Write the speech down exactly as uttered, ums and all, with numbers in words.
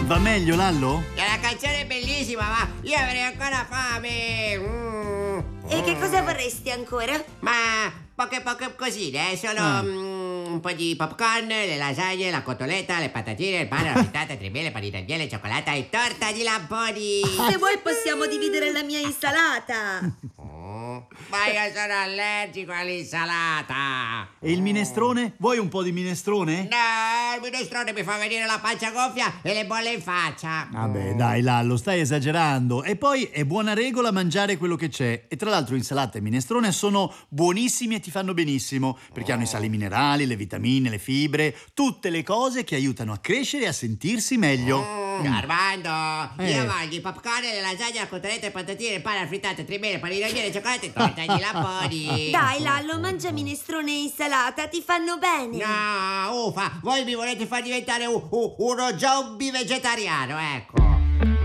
Va meglio, Lallo? La canzone è bellissima, ma io avrei ancora fame. Mm. E che cosa vorresti ancora? Ma poche poche cosine, eh, solo Ah. mm, un po' di popcorn, le lasagne, la cotoletta, le patatine, il pane, la frittata, tremele, panino di miele, cioccolata e torta di lamponi. Se vuoi possiamo dividere la mia insalata. Oh, ma io sono allergico all'insalata. E il minestrone? Vuoi un po' di minestrone? No, il minestrone mi fa venire la pancia gonfia e le bolle in faccia. Vabbè, dai, Lallo, stai esagerando. E poi è buona regola mangiare quello che c'è. E tra l'altro insalata e minestrone sono buonissimi e ti fanno benissimo, perché hanno i sali minerali, le vitamine, le fibre, tutte le cose che aiutano a crescere e a sentirsi meglio. Mm, Armando, Eh. io mangio i popcorn, le lasagne, la cotoletta, le patatine, il pane, la frittata, tremele, panino di miele, cioccolata e torta di lamponi. Dai, Lallo, mangia minestrone e insalata, ti fanno bene. No, uffa, voi mi volete far diventare un- un- uno zombie vegetariano, ecco.